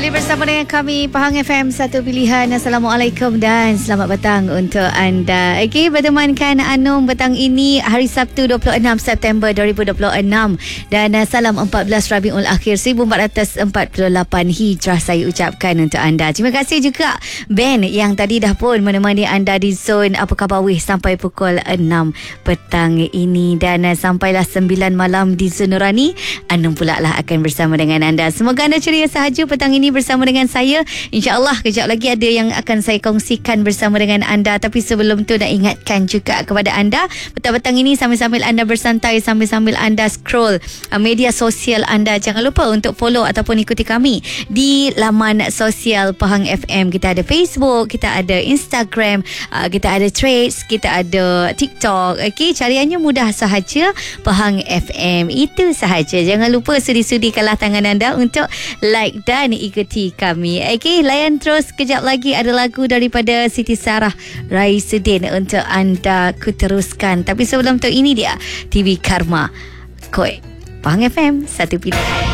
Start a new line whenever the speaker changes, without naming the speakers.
Kembali bersama dengan kami Pahang FM Satu Pilihan. Assalamualaikum dan selamat petang untuk anda. Okey, bertemankan Anum petang ini hari Sabtu 26 September 2026 dan salam 14 Rabiul Akhir 1448 Hijrah saya ucapkan untuk anda. Terima kasih juga Ben yang tadi dah pun menemani anda di zon Apa Khabar Weh sampai pukul 6 petang ini dan sampailah 9 malam di zon Nurani. Anum pula lah akan bersama dengan anda. Semoga anda ceria sahaja petang ini bersama dengan saya. InsyaAllah kejap lagi ada yang akan saya kongsikan bersama dengan anda. Tapi sebelum tu nak ingatkan juga kepada anda, petang-petang ini sambil-sambil anda bersantai, sambil-sambil anda scroll media sosial anda, jangan lupa untuk follow ataupun ikuti kami di laman sosial Pahang FM. Kita ada Facebook, kita ada Instagram, kita ada Threads, kita ada TikTok. Okey, cariannya mudah sahaja, Pahang FM. Itu sahaja. Jangan lupa sudi-sudi kalah tangan anda untuk like dan ikuti kami. Okey, layan terus. Kejap lagi ada lagu daripada Siti Sarah Raisuddin untuk anda kuteruskan. Tapi sebelum tu ini dia TV Karma Koi Pahang FM Satu Pilihan.